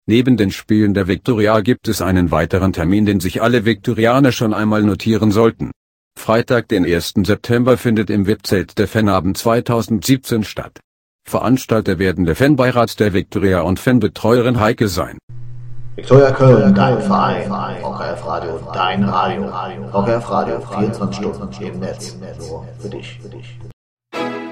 Neben den Spielen der Viktoria gibt es einen weiteren Termin, den sich alle Viktorianer schon einmal notieren sollten. Freitag, den 1. September findet im VIP-Zelt der Fanabend 2017 statt. Veranstalter werden der Fanbeirat der Viktoria und Fanbetreuerin Heike sein. Viktoria Köln, dein Verein. VKF Radio, dein Radio. VKF Radio, 24 Stunden im Netz. Nur für dich.